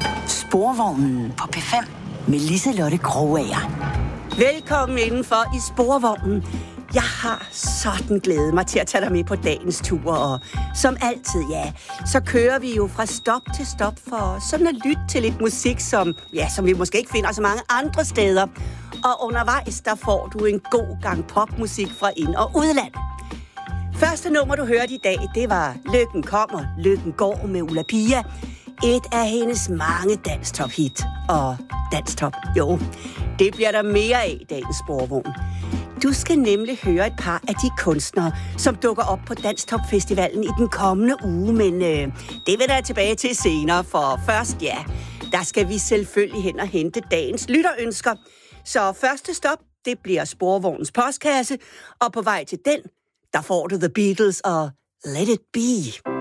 Sporvognen på P5 med Liselotte Krogager. Velkommen indenfor i Sporvognen. Jeg har sådan glædet mig til at tage dig med på dagens tur, og som altid, ja, så kører vi jo fra stop til stop for sådan at lytte til lidt musik, som vi måske ikke finder så mange andre steder. Og undervejs, der får du en god gang popmusik fra ind- og udland. Første nummer, du hørte i dag, det var Lykken kommer, Lykken går med Ulla Pia. Et af hendes mange danstop-hit. Og danstop, jo, det bliver der mere af i dagens Sporvogn. Du skal nemlig høre et par af de kunstnere, som dukker op på Danstop-festivalen i den kommende uge, men det vil jeg tilbage til senere, for først, der skal vi selvfølgelig hen og hente dagens lytterønsker. Så første stop, det bliver Sporvognens postkasse, og på vej til den, der får du The Beatles og Let It Be.